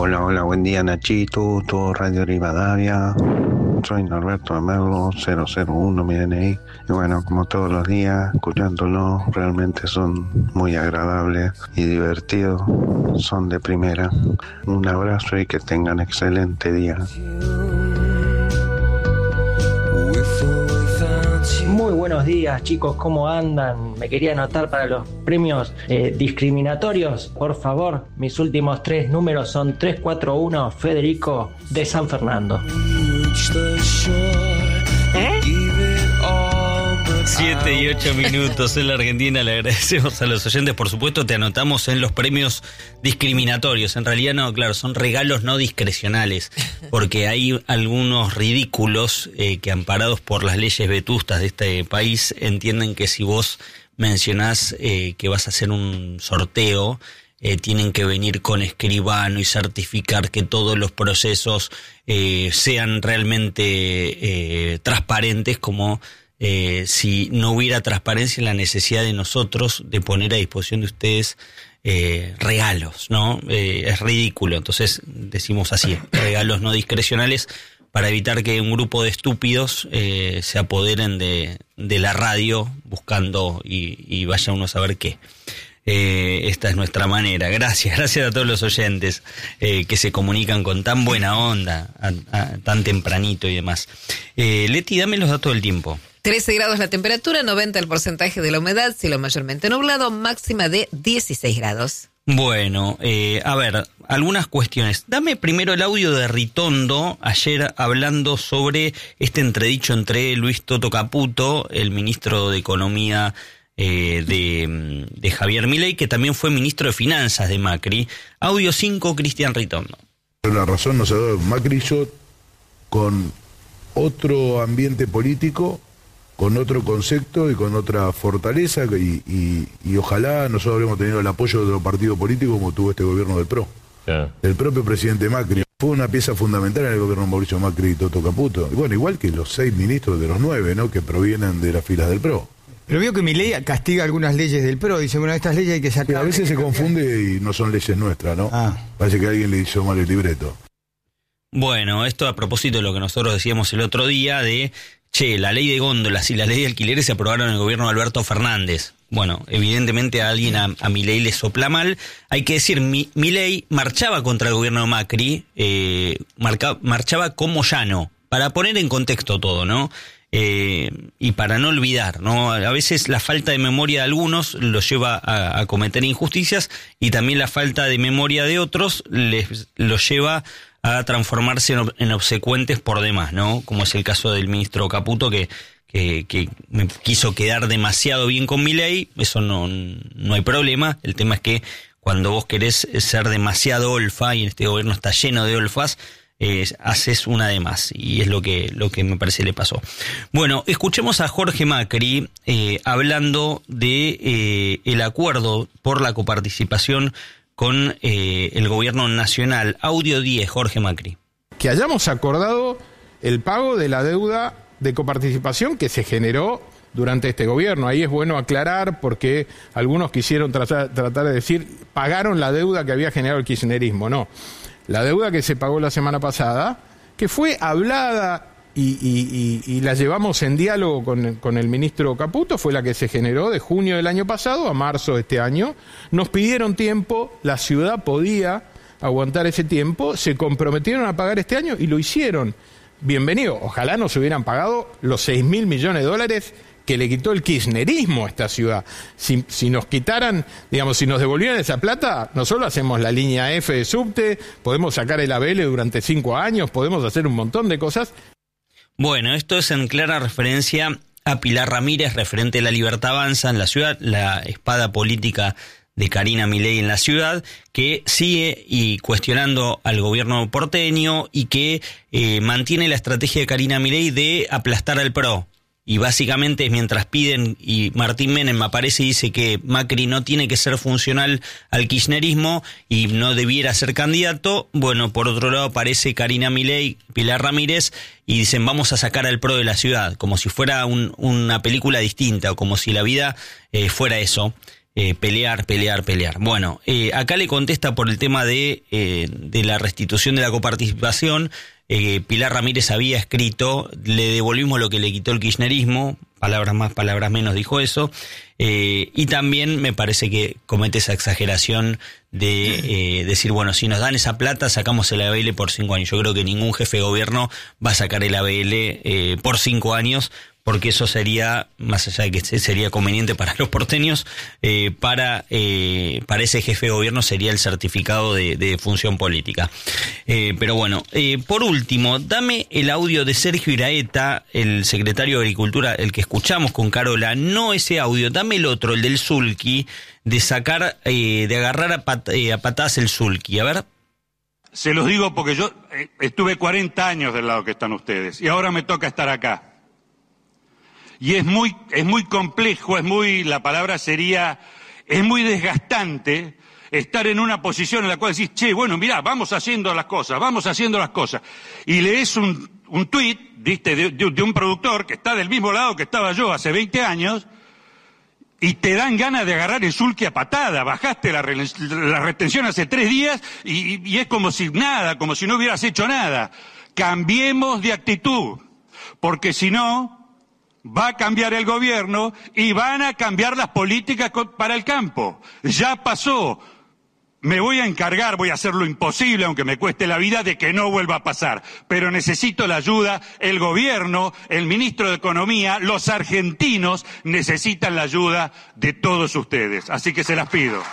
Hola, buen día Nachito, todo Radio Rivadavia. Soy Norberto de Merlo, 001 mi DNI. Y bueno, como todos los días, escuchándolo, realmente son muy agradables y divertidos. Son de primera. Un abrazo y que tengan excelente día. Muy buenos días, chicos, ¿cómo andan? Me quería anotar para los premios discriminatorios. Por favor, mis últimos 3 números son 341 Federico de San Fernando. 7 y 8 minutos en la Argentina. Le agradecemos a los oyentes. Por supuesto, te anotamos en los premios discriminatorios. En realidad no, claro, son regalos no discrecionales, porque hay algunos ridículos que, amparados por las leyes vetustas de este país, entienden que si vos mencionás que vas a hacer un sorteo, tienen que venir con escribano y certificar que todos los procesos sean realmente transparentes, como si no hubiera transparencia en la necesidad de nosotros de poner a disposición de ustedes regalos, ¿no? Es ridículo. Entonces decimos así, regalos no discrecionales, para evitar que un grupo de estúpidos se apoderen de la radio buscando y vaya uno a saber qué. Esta es nuestra manera. Gracias a todos los oyentes que se comunican con tan buena onda, tan tempranito y demás. Leti, dame los datos del tiempo. 13 grados la temperatura, 90 el porcentaje de la humedad, cielo mayormente nublado, máxima de 16 grados. Bueno, a ver, algunas cuestiones. Dame primero el audio de Ritondo, ayer hablando sobre este entredicho entre Luis Toto Caputo, el ministro de Economía de Javier Milei, que también fue ministro de Finanzas de Macri. Audio 5, Cristian Ritondo. La razón nos ha dado Macri y yo, con otro ambiente político, con otro concepto y con otra fortaleza, y ojalá nosotros habremos tenido el apoyo de otro partido político como tuvo este gobierno del PRO. Yeah. El propio presidente Macri fue una pieza fundamental en el gobierno de Mauricio Macri y Toto Caputo. Y bueno, igual que los 6 ministros de los 9, ¿no?, que provienen de las filas del PRO. Pero veo que Milei castiga algunas leyes del PRO, dice, bueno, estas leyes hay que sacar. A veces se confunde y no son leyes nuestras, ¿no? Parece que alguien le hizo mal el libreto. Bueno, esto a propósito de lo que nosotros decíamos el otro día de, la ley de góndolas y la ley de alquileres se aprobaron en el gobierno de Alberto Fernández. Bueno, evidentemente a alguien a Milei le sopla mal. Hay que decir, Milei marchaba contra el gobierno de Macri, marchaba como llano, para poner en contexto todo, ¿no? Y para no olvidar, ¿no? A veces la falta de memoria de algunos los lleva a cometer injusticias, y también la falta de memoria de otros los lleva a transformarse en obsecuentes por demás, ¿no? Como es el caso del ministro Caputo, que me quiso quedar demasiado bien con Milei. Eso no hay problema. El tema es que cuando vos querés ser demasiado olfa, y en este gobierno está lleno de olfas, haces una de más, y es lo que me parece le pasó. Bueno, escuchemos a Jorge Macri hablando de el acuerdo por la coparticipación con el gobierno nacional. Audio 10, Jorge Macri. Que hayamos acordado el pago de la deuda de coparticipación que se generó durante este gobierno. Ahí es bueno aclarar, porque algunos quisieron tratar de decir, pagaron la deuda que había generado el kirchnerismo. No. La deuda que se pagó la semana pasada, que fue hablada y la llevamos en diálogo con el ministro Caputo, fue la que se generó de junio del año pasado a marzo de este año. Nos pidieron tiempo, la ciudad podía aguantar ese tiempo, se comprometieron a pagar este año y lo hicieron. Bienvenido, ojalá nos hubieran pagado los 6.000 millones de dólares que le quitó el kirchnerismo a esta ciudad. Si nos quitaran, digamos, si nos devolvieran esa plata, nosotros hacemos la línea F de subte, podemos sacar el ABL durante 5 años, podemos hacer un montón de cosas. Bueno, esto es en clara referencia a Pilar Ramírez, referente de La Libertad Avanza en la ciudad, la espada política de Karina Milei en la ciudad, que sigue y cuestionando al gobierno porteño y que mantiene la estrategia de Karina Milei de aplastar al PRO. Y básicamente es mientras piden, y Martín Menem aparece y dice que Macri no tiene que ser funcional al kirchnerismo y no debiera ser candidato. Bueno, por otro lado aparece Karina Milei, Pilar Ramírez, y dicen vamos a sacar al PRO de la ciudad, como si fuera una película distinta, o como si la vida fuera eso. pelear. Bueno, acá le contesta por el tema de la restitución de la coparticipación. Pilar Ramírez había escrito, le devolvimos lo que le quitó el kirchnerismo, palabras más, palabras menos, dijo eso, y también me parece que comete esa exageración de decir, bueno, si nos dan esa plata, sacamos el ABL por 5 años. Yo creo que ningún jefe de gobierno va a sacar el ABL por 5 años, porque eso sería, más allá de que sería conveniente para los porteños, para ese jefe de gobierno sería el certificado de función política. Pero bueno, por último, dame el audio de Sergio Iraeta, el secretario de Agricultura, el que escuchamos con Carola, no ese audio, dame el otro, el del Sulky, de sacar, de agarrar a patadas el Sulky, a ver. Se los digo porque yo estuve 40 años del lado que están ustedes y ahora me toca estar acá. Y es muy complejo, la palabra sería, es muy desgastante estar en una posición en la cual decís, che, bueno, mirá, vamos haciendo las cosas. Y lees un tuit, ¿viste? De un productor que está del mismo lado que estaba yo hace 20 años, y te dan ganas de agarrar el Sulky a patada. Bajaste la retención hace 3 días y es como si no hubieras hecho nada. Cambiemos de actitud, porque si no, va a cambiar el gobierno y van a cambiar las políticas para el campo. Ya pasó. Me voy a encargar, voy a hacer lo imposible, aunque me cueste la vida, de que no vuelva a pasar. Pero necesito la ayuda, el gobierno, el ministro de Economía, los argentinos necesitan la ayuda de todos ustedes. Así que se las pido.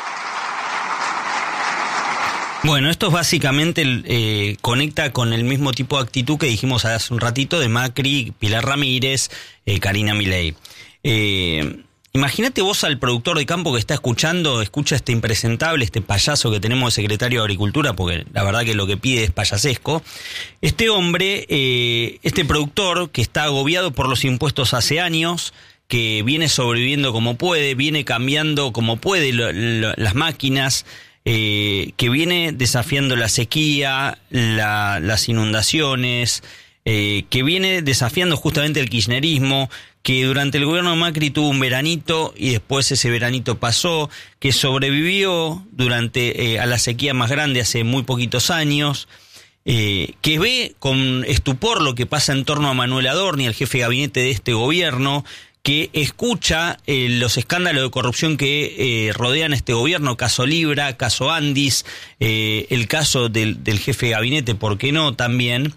Bueno, esto es básicamente conecta con el mismo tipo de actitud que dijimos hace un ratito de Macri, Pilar Ramírez, Karina Milei. Imagínate vos al productor de campo que está escucha este impresentable, este payaso que tenemos de secretario de Agricultura, porque la verdad que lo que pide es payasesco. Este hombre, este productor que está agobiado por los impuestos hace años, que viene sobreviviendo como puede, viene cambiando como puede las máquinas, que viene desafiando la sequía, las inundaciones, que viene desafiando justamente el kirchnerismo, que durante el gobierno de Macri tuvo un veranito y después ese veranito pasó, que sobrevivió a la sequía más grande hace muy poquitos años, que ve con estupor lo que pasa en torno a Manuel Adorni, el jefe de gabinete de este gobierno, que escucha los escándalos de corrupción que rodean este gobierno, caso Libra, caso Andis, el caso del jefe de gabinete, ¿por qué no? También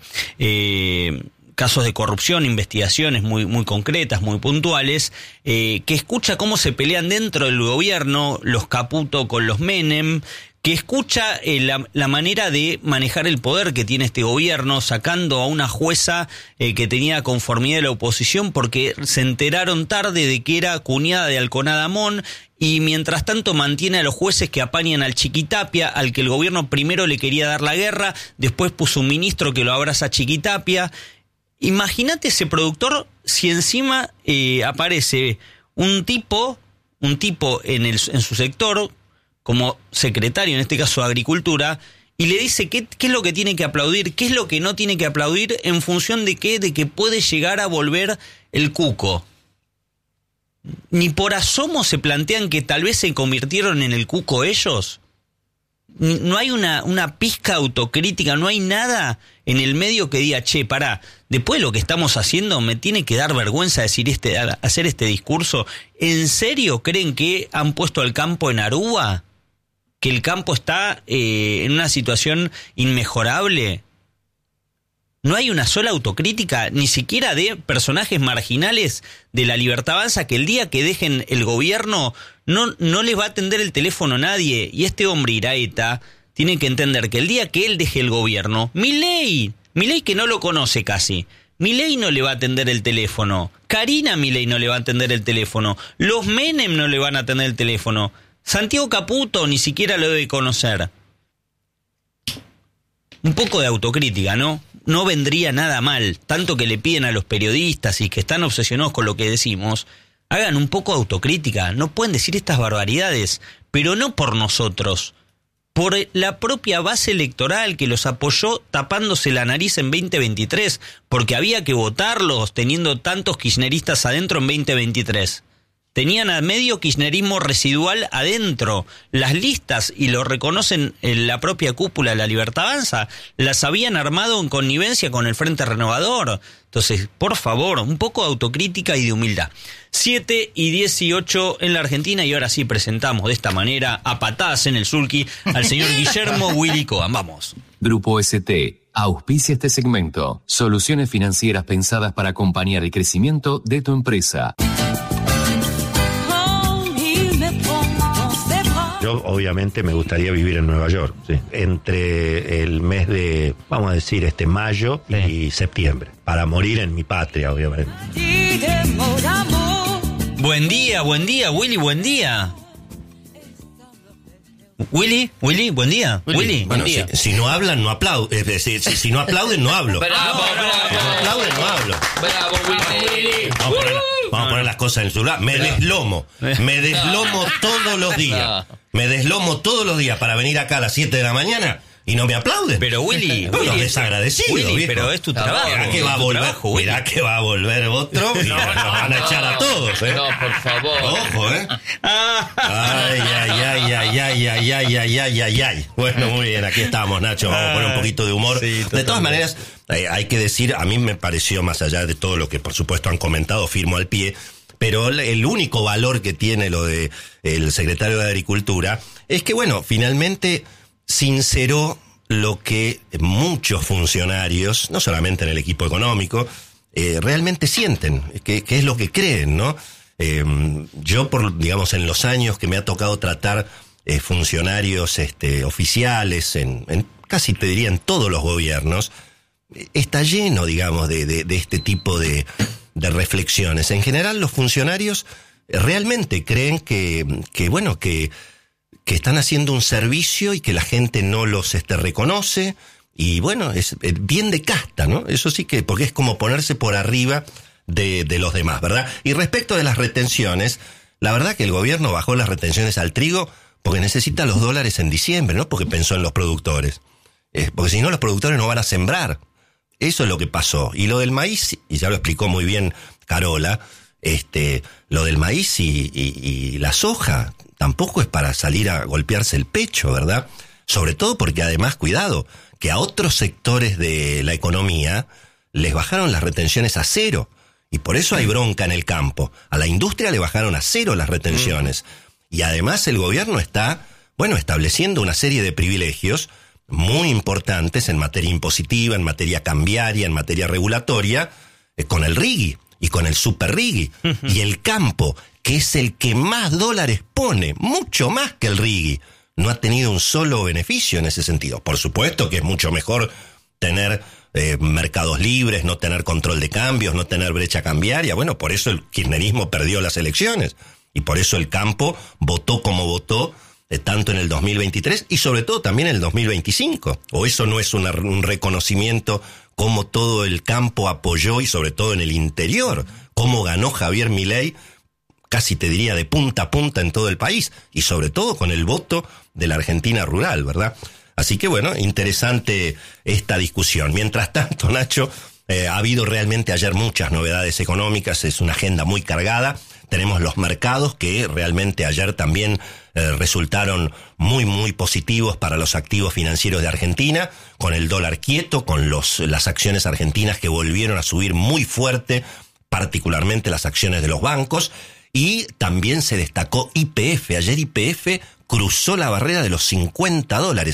casos de corrupción, investigaciones muy concretas, muy puntuales, que escucha cómo se pelean dentro del gobierno los Caputo con los Menem, que escucha la manera de manejar el poder que tiene este gobierno, sacando a una jueza que tenía conformidad de la oposición porque se enteraron tarde de que era cuñada de Alconada Amón, y mientras tanto mantiene a los jueces que apañan al Chiquitapia, al que el gobierno primero le quería dar la guerra, después puso un ministro que lo abraza a Chiquitapia. Imagínate ese productor si encima aparece un tipo en su sector, como secretario, en este caso de Agricultura, y le dice qué es lo que tiene que aplaudir, qué es lo que no tiene que aplaudir, en función de qué, de que puede llegar a volver el cuco. Ni por asomo se plantean que tal vez se convirtieron en el cuco ellos. No hay una pizca autocrítica, no hay nada en el medio que diga, che, pará, después de lo que estamos haciendo me tiene que dar vergüenza hacer este discurso. ¿En serio creen que han puesto al campo en Aruba? ¿Que el campo está en una situación inmejorable? No hay una sola autocrítica, ni siquiera de personajes marginales de la Libertad Avanza, que el día que dejen el gobierno no les va a atender el teléfono a nadie. Y este hombre, Iraeta, tiene que entender que el día que él deje el gobierno, Milei que no lo conoce casi, Milei no le va a atender el teléfono, Karina Milei no le va a atender el teléfono, los Menem no le van a atender el teléfono, Santiago Caputo ni siquiera lo debe conocer. Un poco de autocrítica, ¿no? No vendría nada mal, tanto que le piden a los periodistas y que están obsesionados con lo que decimos, hagan un poco de autocrítica, no pueden decir estas barbaridades, pero no por nosotros, por la propia base electoral que los apoyó tapándose la nariz en 2023, porque había que votarlos teniendo tantos kirchneristas adentro en 2023. tenían a medio kirchnerismo residual adentro. Las listas, y lo reconocen en la propia cúpula de La Libertad Avanza, las habían armado en connivencia con el Frente Renovador. Entonces, por favor, un poco de autocrítica y de humildad. 7:18 en la Argentina, y ahora sí presentamos de esta manera, a patadas en el sulky, al señor Guillermo Willy Cohen. Vamos. Grupo ST auspicia este segmento. Soluciones financieras pensadas para acompañar el crecimiento de tu empresa. Yo obviamente me gustaría vivir en Nueva York, sí, entre el mes de, vamos a decir, mayo y septiembre, para morir en mi patria, obviamente. Buen día, Willy, buen día. Willy, buen día. Willy, bueno, buen día. Si no hablan, no aplauden. Si no aplauden, no hablo. Bravo. Si no aplauden, no hablo. Bravo, Willy. Vamos a poner las cosas en su lugar. Me deslomo todos los días. Me deslomo todos los días para venir acá a las 7 de la mañana y no me aplauden. Pero Willy, desagradecido, Willy, viejo. pero es tu trabajo. Mirá que va a volver otro y nos van a echar a todos, ¿eh? No, por favor. Ojo, Ay. Bueno, muy bien, aquí estamos, Nacho. Vamos a poner un poquito de humor. Sí, de todas maneras, hay que decir, a mí me pareció, más allá de todo lo que por supuesto han comentado, firmo al pie, pero el único valor que tiene lo de el secretario de Agricultura es que, bueno, finalmente sinceró lo que muchos funcionarios, no solamente en el equipo económico, realmente sienten, que es lo que creen, ¿no? Yo, digamos, en los años que me ha tocado tratar funcionarios oficiales, en casi te diría en todos los gobiernos, está lleno, digamos, de este tipo de reflexiones. En general, los funcionarios realmente creen que están haciendo un servicio y que la gente no los reconoce, y bueno, es bien de casta, ¿no? Eso sí que, porque es como ponerse por arriba de los demás, ¿verdad? Y respecto de las retenciones, la verdad que el gobierno bajó las retenciones al trigo porque necesita los dólares en diciembre, no porque pensó en los productores. Porque si no, los productores no van a sembrar. Eso es lo que pasó. Y lo del maíz, y ya lo explicó muy bien Carola, lo del maíz y la soja tampoco es para salir a golpearse el pecho, ¿verdad? Sobre todo porque además, cuidado, que a otros sectores de la economía les bajaron las retenciones a 0. Y por eso hay bronca en el campo. A la industria le bajaron a 0 las retenciones. Y además el gobierno está, estableciendo una serie de privilegios muy importantes en materia impositiva, en materia cambiaria, en materia regulatoria, con el RIGI y con el Super RIGI. Y el campo, que es el que más dólares pone, mucho más que el RIGI, no ha tenido un solo beneficio en ese sentido. Por supuesto que es mucho mejor tener mercados libres, no tener control de cambios, no tener brecha cambiaria. Bueno, por eso el kirchnerismo perdió las elecciones y por eso el campo votó como votó, tanto en el 2023 y sobre todo también en el 2025. ¿O eso no es un reconocimiento cómo todo el campo apoyó, y sobre todo en el interior, cómo ganó Javier Milei, casi te diría de punta a punta en todo el país, y sobre todo con el voto de la Argentina rural, ¿verdad? Así que bueno, interesante esta discusión. Mientras tanto, Nacho, ha habido realmente ayer muchas novedades económicas, es una agenda muy cargada. Tenemos los mercados que realmente ayer también resultaron muy, muy positivos para los activos financieros de Argentina, con el dólar quieto, con las acciones argentinas que volvieron a subir muy fuerte, particularmente las acciones de los bancos, y también se destacó YPF. Ayer YPF cruzó la barrera de los $50,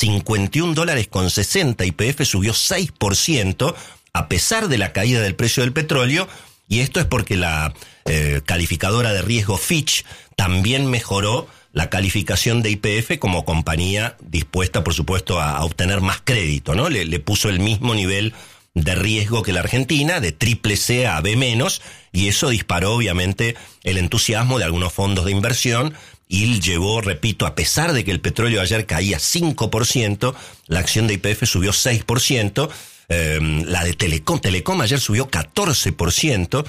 $51.60, YPF subió 6%, a pesar de la caída del precio del petróleo, y esto es porque la calificadora de riesgo Fitch también mejoró la calificación de YPF como compañía dispuesta, por supuesto, a obtener más crédito, ¿no? Le puso el mismo nivel de riesgo que la Argentina, de CCC a B-, y eso disparó obviamente el entusiasmo de algunos fondos de inversión y llevó, repito, a pesar de que el petróleo ayer caía 5%, la acción de YPF subió 6%, la de Telecom ayer subió 14%,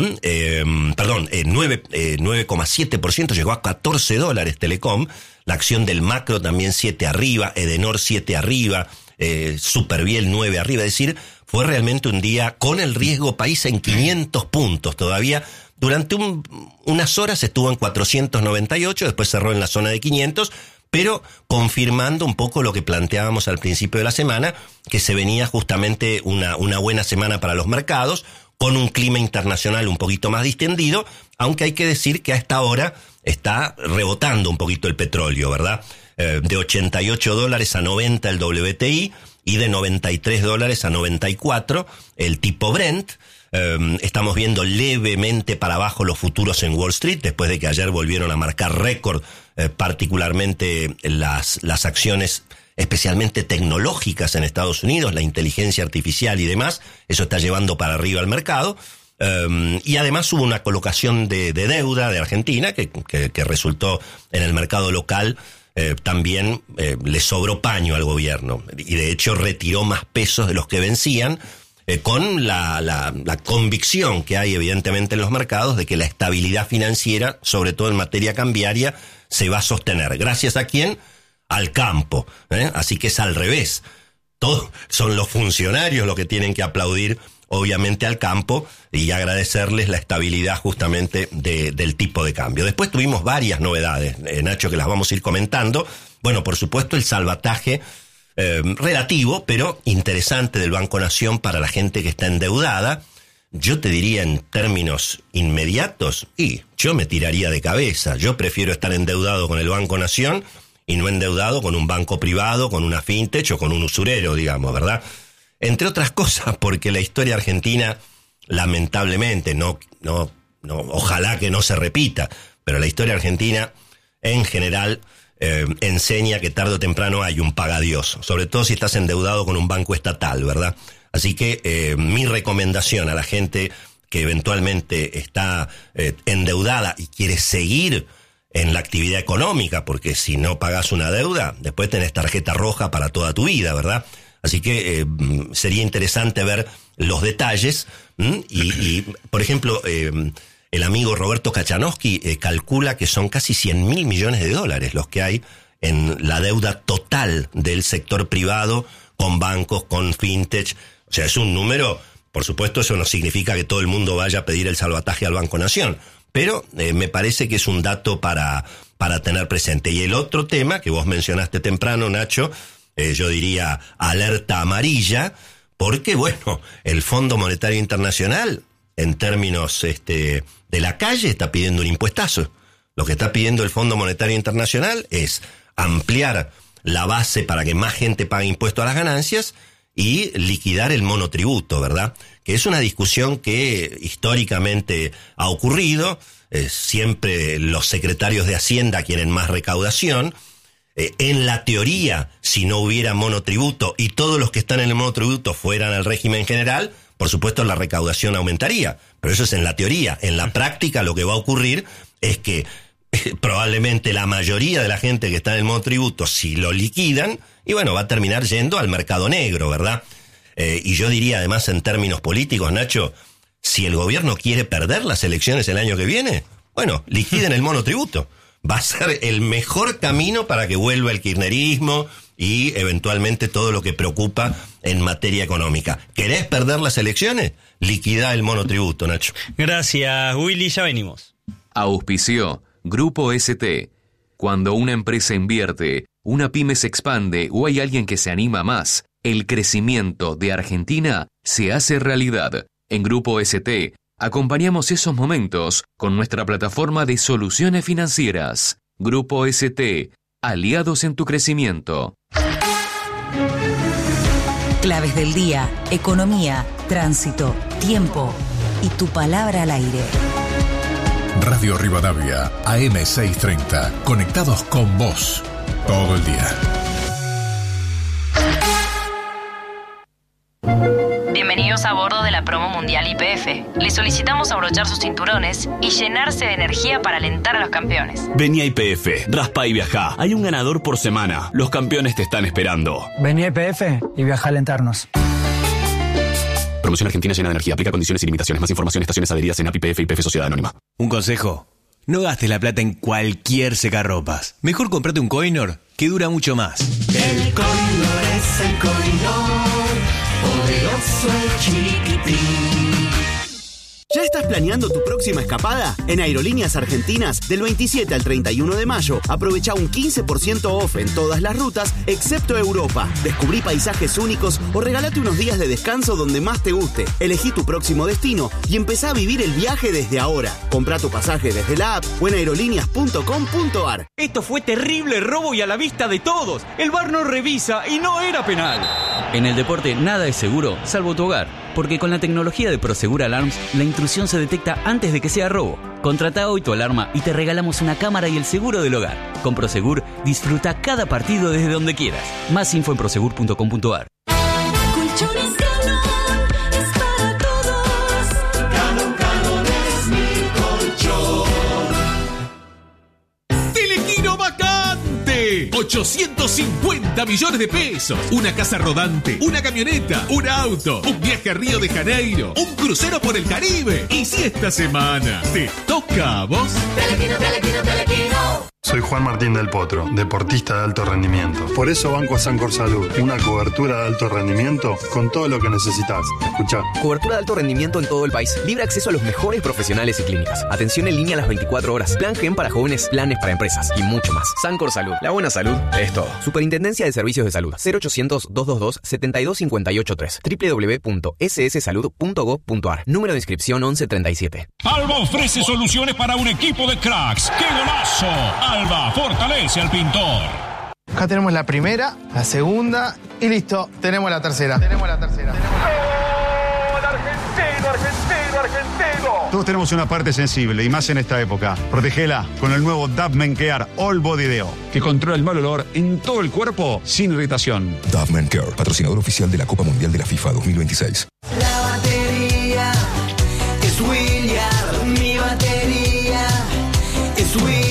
9,7%, llegó a $14 Telecom, la acción del Macro también 7 arriba, Edenor 7 arriba, Superviel 9 arriba, es decir, fue realmente un día con el riesgo país en 500 puntos, todavía durante unas horas estuvo en 498, después cerró en la zona de 500, pero confirmando un poco lo que planteábamos al principio de la semana, que se venía justamente una buena semana para los mercados, con un clima internacional un poquito más distendido, aunque hay que decir que a esta hora está rebotando un poquito el petróleo, ¿verdad? De $88 a 90 el WTI y de $93 a 94 el tipo Brent. Estamos viendo levemente para abajo los futuros en Wall Street, después de que ayer volvieron a marcar récord, particularmente las acciones especialmente tecnológicas en Estados Unidos, la inteligencia artificial y demás. Eso está llevando para arriba al mercado. Y además hubo una colocación de deuda de Argentina que resultó en el mercado local. También le sobró paño al gobierno y de hecho retiró más pesos de los que vencían, con la convicción que hay evidentemente en los mercados de que la estabilidad financiera, sobre todo en materia cambiaria, se va a sostener. ¿Gracias a quién? Al campo, así que es al revés. Todos son los funcionarios los que tienen que aplaudir obviamente al campo y agradecerles la estabilidad justamente del tipo de cambio. Después tuvimos varias novedades, Nacho, que las vamos a ir comentando. Bueno, por supuesto el salvataje relativo, pero interesante del Banco Nación para la gente que está endeudada. Yo te diría en términos inmediatos, y yo me tiraría de cabeza. Yo prefiero estar endeudado con el Banco Nación y no endeudado con un banco privado, con una fintech o con un usurero, digamos, ¿verdad? Entre otras cosas, porque la historia argentina, lamentablemente, ojalá que no se repita, pero la historia argentina, en general, enseña que tarde o temprano hay un pagadiós, sobre todo si estás endeudado con un banco estatal, ¿verdad? Así que mi recomendación a la gente que eventualmente está endeudada y quiere seguir en la actividad económica, porque si no pagas una deuda, después tenés tarjeta roja para toda tu vida, ¿verdad? Así que sería interesante ver los detalles. Y por ejemplo, el amigo Roberto Kachanowski calcula que son casi 100.000 millones de dólares los que hay en la deuda total del sector privado con bancos, con fintech. O sea, es un número, por supuesto, eso no significa que todo el mundo vaya a pedir el salvataje al Banco Nación, pero me parece que es un dato para tener presente. Y el otro tema que vos mencionaste temprano, Nacho, yo diría alerta amarilla, porque bueno, el Fondo Monetario Internacional, en términos de la calle, está pidiendo un impuestazo. Lo que está pidiendo el Fondo Monetario Internacional es ampliar la base para que más gente pague impuesto a las ganancias y liquidar el monotributo, ¿verdad? Que es una discusión que históricamente ha ocurrido. Siempre los secretarios de Hacienda quieren más recaudación. En la teoría, si no hubiera monotributo y todos los que están en el monotributo fueran al régimen general, por supuesto la recaudación aumentaría. Pero eso es en la teoría. En la práctica lo que va a ocurrir es que probablemente la mayoría de la gente que está en el monotributo, si lo liquidan, y bueno, va a terminar yendo al mercado negro, ¿verdad? Y yo diría además en términos políticos, Nacho, si el gobierno quiere perder las elecciones el año que viene, bueno, liquiden el monotributo. Va a ser el mejor camino para que vuelva el kirchnerismo y eventualmente todo lo que preocupa en materia económica. ¿Querés perder las elecciones? Liquida el monotributo, Nacho. Gracias, Willy, ya venimos. Auspició Grupo ST. Cuando una empresa invierte, una pyme se expande o hay alguien que se anima más, el crecimiento de Argentina se hace realidad. En Grupo ST acompañamos esos momentos con nuestra plataforma de soluciones financieras. Grupo ST, aliados en tu crecimiento. Claves del día, economía, tránsito, tiempo y tu palabra al aire. Radio Rivadavia, AM630, conectados con vos todo el día. Bienvenidos a bordo de la promo mundial YPF. Les solicitamos abrochar sus cinturones y llenarse de energía para alentar a los campeones. Vení a YPF, raspa y viajá. Hay un ganador por semana. Los campeones te están esperando. Vení a YPF y viaja a alentarnos. Promoción Argentina llena de energía. Aplica condiciones y limitaciones. Más información, estaciones adheridas en API YPF y YPF Sociedad Anónima. Un consejo. No gastes la plata en cualquier secarropas. Mejor comprate un Coinor que dura mucho más. El Coinor es el Coinor. Poderoso el chiquitín. ¿Ya estás planeando tu próxima escapada? En Aerolíneas Argentinas, del 27 al 31 de mayo, aprovecha un 15% off en todas las rutas, excepto Europa. Descubrí paisajes únicos o regálate unos días de descanso donde más te guste. Elegí tu próximo destino y empezá a vivir el viaje desde ahora. Comprá tu pasaje desde la app o en aerolíneas.com.ar. Esto fue terrible robo y a la vista de todos. El VAR no revisa y no era penal. En el deporte nada es seguro, salvo tu hogar. Porque con la tecnología de Prosegur Alarms, la intrusión se detecta antes de que sea robo. Contrata hoy tu alarma y te regalamos una cámara y el seguro del hogar. Con Prosegur, disfruta cada partido desde donde quieras. Más info en prosegur.com.ar. Colchones Galón es para todos. Galón es mi colchón. ¡Telequino vacante! 850 millones de pesos. Una casa rodante, una camioneta, un auto, un viaje a Río de Janeiro, un crucero por el Caribe. Y si esta semana te toca a vos... Telequino, telequino, telequino. Soy Juan Martín del Potro, deportista de alto rendimiento. Por eso banco a Sancor Salud, una cobertura de alto rendimiento con todo lo que necesitas. Escuchá. Cobertura de alto rendimiento en todo el país. Libre acceso a los mejores profesionales y clínicas. Atención en línea a las 24 horas. Plan GEM para jóvenes, planes para empresas y mucho más. Sancor Salud. La buena salud es todo. Superintendencia de Servicios de Salud. 0800-222-72583. www.sssalud.gov.ar. Número de inscripción 1137. Alba ofrece soluciones para un equipo de cracks. ¡Qué golazo! Alba fortalece al pintor. Acá tenemos la primera, la segunda y listo, tenemos la tercera. ¡Gol argentino, argentino! Todos tenemos una parte sensible y más en esta época. Protegela con el nuevo Dove Men Care All Body Deo, que controla el mal olor en todo el cuerpo sin irritación. Dove Men Care, patrocinador oficial de la Copa Mundial de la FIFA 2026. La batería es William, mi batería es William.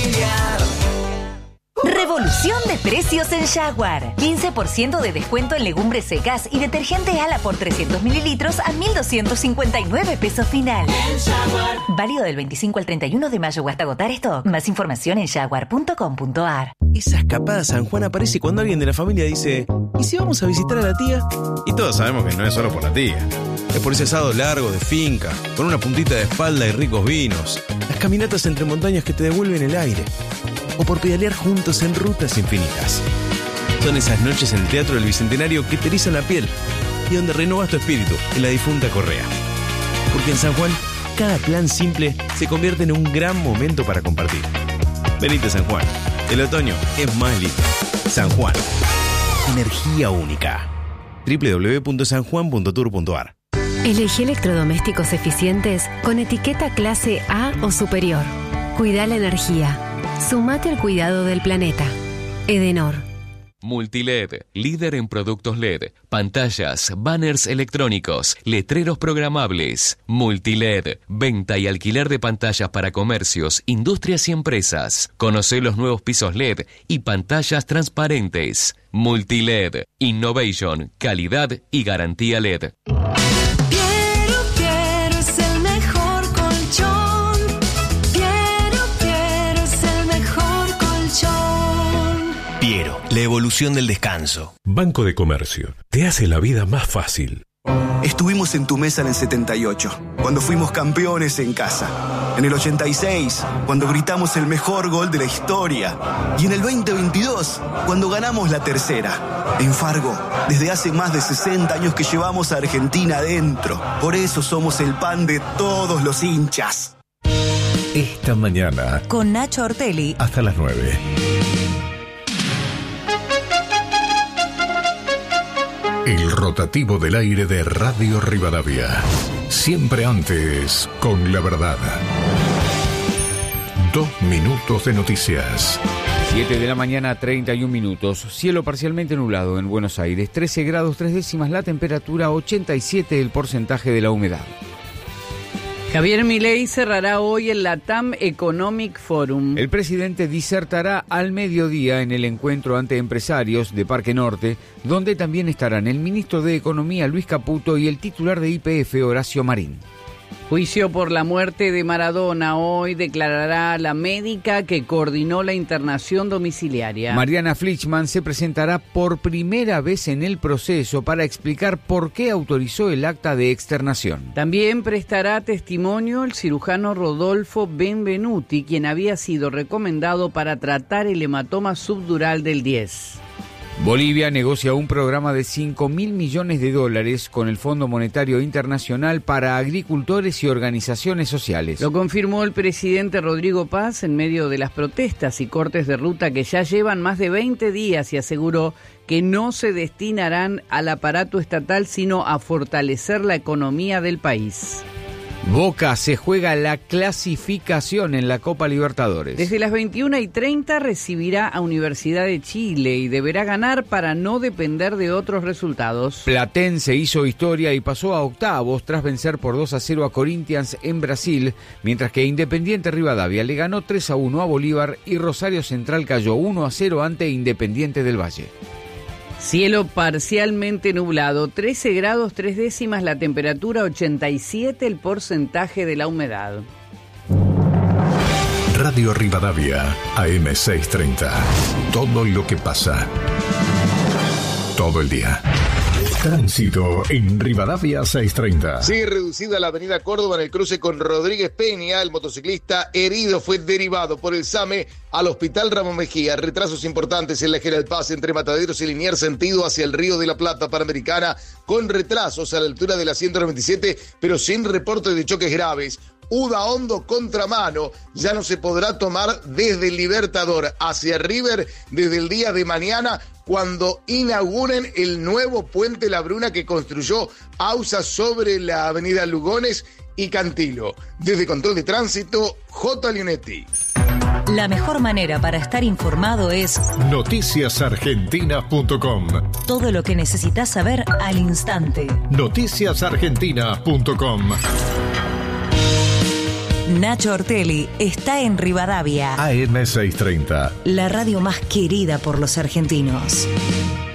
Revolución de precios en Jaguar. 15% de descuento en legumbres secas y detergente Ala por 300 mililitros a 1.259 pesos final. Válido del 25 al 31 de mayo o hasta agotar stock. Más información en jaguar.com.ar. Esa escapada a San Juan aparece cuando alguien de la familia dice: ¿y si vamos a visitar a la tía? Y todos sabemos que no es solo por la tía. Es por ese asado largo de finca, con una puntita de espalda y ricos vinos. Las caminatas entre montañas que te devuelven el aire. O por pedalear juntos en rutas infinitas. Son esas noches en el Teatro del Bicentenario que te erizan la piel y donde renovas tu espíritu en la difunta Correa. Porque en San Juan, cada plan simple se convierte en un gran momento para compartir. Venite a San Juan. El otoño es más lindo. San Juan. Energía única. www.sanjuan.tour.ar. Elegí electrodomésticos eficientes con etiqueta clase A o superior. Cuida la energía. Sumate al cuidado del planeta. Edenor. Multiled, líder en productos LED, pantallas, banners electrónicos, letreros programables. Multiled, venta y alquiler de pantallas para comercios, industrias y empresas. Conoce los nuevos pisos LED y pantallas transparentes. Multiled, innovation, calidad y garantía LED. Piero, la evolución del descanso. Banco de Comercio, te hace la vida más fácil. Estuvimos en tu mesa en el 78, cuando fuimos campeones en casa. En el 86, cuando gritamos el mejor gol de la historia. Y en el 2022, cuando ganamos la tercera. En Fargo, desde hace más de 60 años que llevamos a Argentina adentro. Por eso somos el pan de todos los hinchas. Esta mañana, con Nacho Ortelli, hasta las 9. El rotativo del aire de Radio Rivadavia. Siempre antes, con la verdad. 2 minutos de noticias. 7 de la mañana, 31 minutos. Cielo parcialmente nublado en Buenos Aires. 13 grados 3 décimas la temperatura, 87 el porcentaje de la humedad. Javier Milei cerrará hoy el LATAM Economic Forum. El presidente disertará al mediodía en el encuentro ante empresarios de Parque Norte, donde también estarán el ministro de Economía Luis Caputo y el titular de YPF Horacio Marín. Juicio por la muerte de Maradona. Hoy declarará la médica que coordinó la internación domiciliaria. Mariana Flichman se presentará por primera vez en el proceso para explicar por qué autorizó el acta de externación. También prestará testimonio el cirujano Rodolfo Benvenuti, quien había sido recomendado para tratar el hematoma subdural del 10. Bolivia negocia un programa de $5.000 millones con el Fondo Monetario Internacional para agricultores y organizaciones sociales. Lo confirmó el presidente Rodrigo Paz en medio de las protestas y cortes de ruta que ya llevan más de 20 días y aseguró que no se destinarán al aparato estatal sino a fortalecer la economía del país. Boca se juega la clasificación en la Copa Libertadores. Desde las 21:30 recibirá a Universidad de Chile y deberá ganar para no depender de otros resultados. Platense hizo historia y pasó a octavos tras vencer por 2-0 a Corinthians en Brasil, mientras que Independiente Rivadavia le ganó 3-1 a Bolívar y Rosario Central cayó 1-0 ante Independiente del Valle. Cielo parcialmente nublado, 13 grados 3 décimas la temperatura, 87 el porcentaje de la humedad. Radio Rivadavia, AM 630. Todo lo que pasa. Todo el día. Tránsito en Rivadavia 630. Sigue reducida la avenida Córdoba en el cruce con Rodríguez Peña. El motociclista herido fue derivado por el SAME al Hospital Ramón Mejía. Retrasos importantes en la General Paz entre Mataderos y Liniers sentido hacia el Río de la Plata Panamericana, con retrasos a la altura de la 197, pero sin reporte de choques graves. Uda Hondo contramano, ya no se podrá tomar desde el Libertador hacia River desde el día de mañana, cuando inauguren el nuevo puente La Bruna que construyó AUSA sobre la avenida Lugones y Cantilo. Desde Control de Tránsito, J. Leonetti. La mejor manera para estar informado es noticiasargentinas.com. Todo lo que necesitas saber al instante. noticiasargentinas.com. Nacho Ortelli está en Rivadavia. AM 630. La radio más querida por los argentinos.